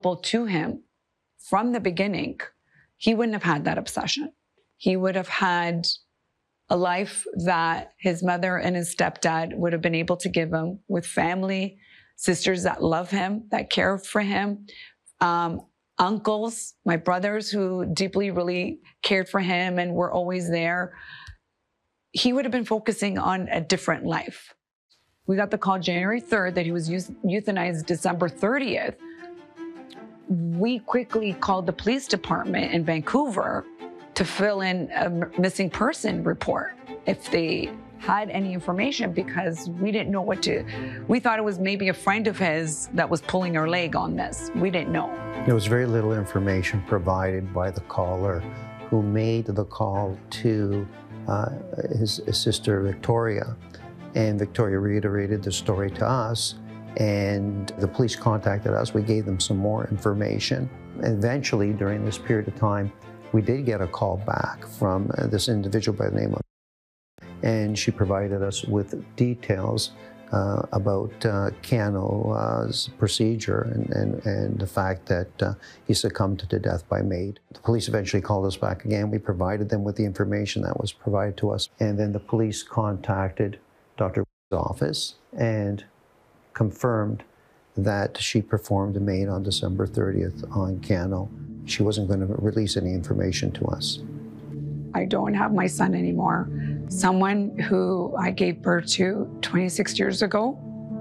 To him from the beginning, he wouldn't have had that obsession. He would have had a life that his mother and his stepdad would have been able to give him, with family, sisters that love him, that care for him, uncles, my brothers who deeply really cared for him and were always there. He would have been focusing on a different life. We got the call January 3rd that he was euthanized December 30th. We quickly called the police department in Vancouver to fill in a missing person report if they had any information, because we didn't know what to. We thought it was maybe a friend of his that was pulling our leg on this. We didn't know. There was very little information provided by the caller who made the call to his sister Victoria. And Victoria reiterated the story to us. And the police contacted us. We gave them some more information. Eventually, during this period of time, we did get a call back from this individual by the name of, and she provided us with details about Keanu's procedure and the fact that he succumbed to death by MAID. The police eventually called us back again. We provided them with the information that was provided to us. And then the police contacted Dr. office and confirmed that she performed a MAID on December 30th on Keanu. She wasn't going to release any information to us. I don't have my son anymore. Someone who I gave birth to 26 years ago,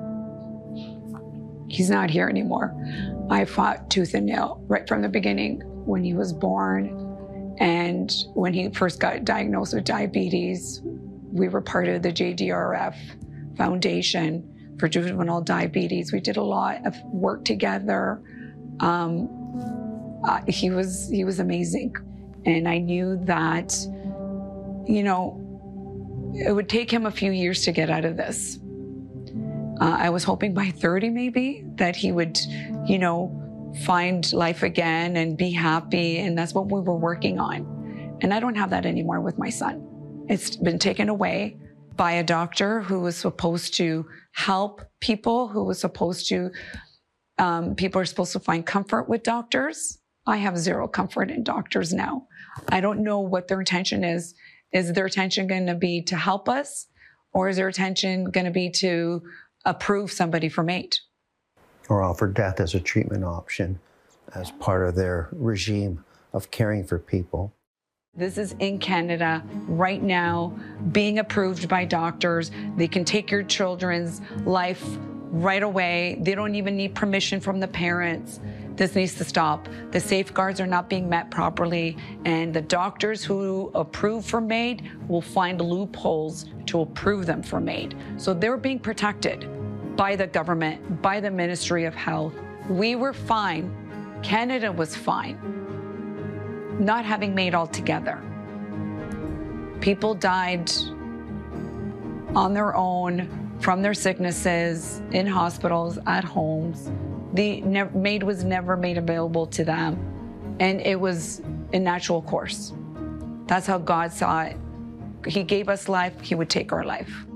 he's not here anymore. I fought tooth and nail right from the beginning when he was born. And when he first got diagnosed with diabetes, we were part of the JDRF Foundation for Juvenile Diabetes. We did a lot of work together. He was amazing. And I knew that, you know, it would take him a few years to get out of this. I was hoping by 30 maybe that he would, you know, find life again and be happy. And that's what we were working on. And I don't have that anymore with my son. It's been taken away by a doctor who was supposed to help people, who was supposed to, people are supposed to find comfort with doctors. I have zero comfort in doctors now. I don't know what their intention is. Is their intention going to be to help us, or is their intention going to be to approve somebody for MAID? Or offer death as a treatment option as part of their regime of caring for people. This is in Canada right now, being approved by doctors. They can take your children's life right away. They don't even need permission from the parents. This needs to stop. The safeguards are not being met properly, and the doctors who approve for MAID will find loopholes to approve them for MAID. So they're being protected by the government, by the Ministry of Health. We were fine. Canada was fine, not having MAID altogether. People died on their own from their sicknesses, in hospitals, at homes. The MAID was never made available to them, and it was a natural course. That's how God saw it. He gave us life, he would take our life.